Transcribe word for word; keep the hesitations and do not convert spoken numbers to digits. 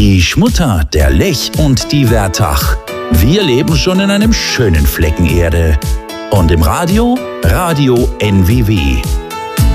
Die Schmutter, der Lech und die Wertach. Wir leben schon in einem schönen Flecken Erde. Und im Radio, Radio N W W.